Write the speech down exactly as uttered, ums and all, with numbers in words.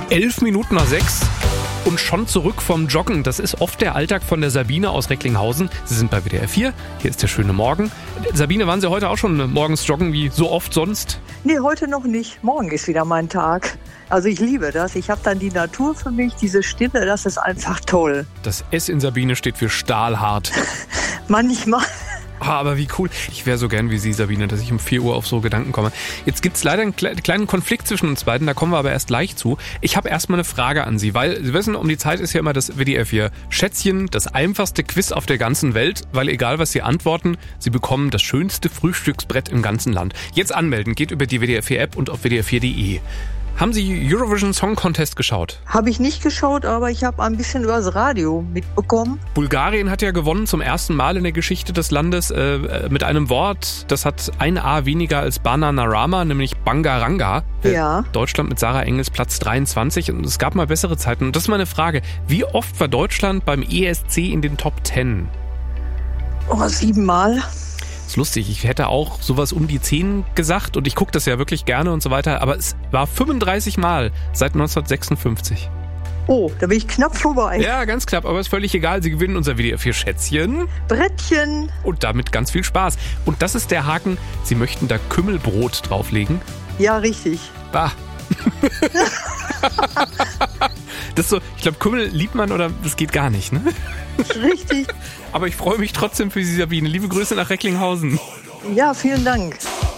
Elf Minuten nach sechs und schon zurück vom Joggen. Das ist oft der Alltag von der Sabine aus Recklinghausen. Sie sind bei W D R vier. Hier ist der schöne Morgen. Sabine, waren Sie heute auch schon morgens joggen wie so oft sonst? Nee, heute noch nicht. Morgen ist wieder mein Tag. Also ich liebe das. Ich habe dann die Natur für mich, diese Stille, das ist einfach toll. Das S in Sabine steht für stahlhart. Manchmal. Ah, aber wie cool. Ich wäre so gern wie Sie, Sabine, dass ich um vier Uhr auf so Gedanken komme. Jetzt gibt's leider einen kleinen Konflikt zwischen uns beiden, da kommen wir aber erst gleich zu. Ich habe erstmal eine Frage an Sie, weil Sie wissen, um die Zeit ist ja immer das W D R vier Schätzchen, das einfachste Quiz auf der ganzen Welt, weil egal was Sie antworten, Sie bekommen das schönste Frühstücksbrett im ganzen Land. Jetzt anmelden, geht über die W D R vier App und auf W D R vier punkt de. Haben Sie Eurovision Song Contest geschaut? Habe ich nicht geschaut, aber ich habe ein bisschen übers Radio mitbekommen. Bulgarien hat ja gewonnen zum ersten Mal in der Geschichte des Landes äh, mit einem Wort, das hat ein A weniger als Bananarama, nämlich Bangaranga. Ja. Deutschland mit Sarah Engels Platz dreiundzwanzig und es gab mal bessere Zeiten. Und das ist meine Frage, wie oft war Deutschland beim E S C in den Top Ten? Oh, siebenmal. Ist lustig, ich hätte auch sowas um die zehn gesagt und ich gucke das ja wirklich gerne und so weiter, aber es war fünfunddreißig Mal seit neunzehnhundertsechsundfünfzig. Oh, da bin ich knapp vorbei. Ja, ganz knapp, aber ist völlig egal, Sie gewinnen unser W D R vier Schätzchen. Brettchen. Und damit ganz viel Spaß. Und das ist der Haken, Sie möchten da Kümmelbrot drauflegen? Ja, richtig. Ah. Das ist so, ich glaube, Kümmel liebt man oder das geht gar nicht, ne? Richtig. Aber ich freue mich trotzdem für Sie, Sabine. Liebe Grüße nach Recklinghausen. Ja, vielen Dank.